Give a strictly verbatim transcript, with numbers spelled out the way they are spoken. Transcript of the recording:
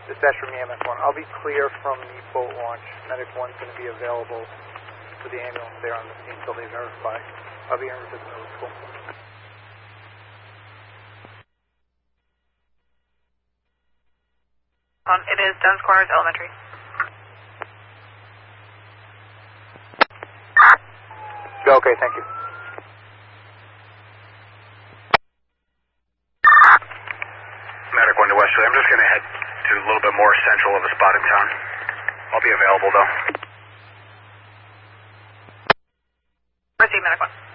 Dispatch from E M S one. I'll be clear from the boat launch. Medic one's going to be available for the ambulance there on the scene until they verify. I'll be in with the middle school. Um, it is Duns Corners Elementary. Okay, thank you. Medic one to Westerly. I'm just going to head to a little bit more central of a spot in town. I'll be available though. Proceed, Medic one.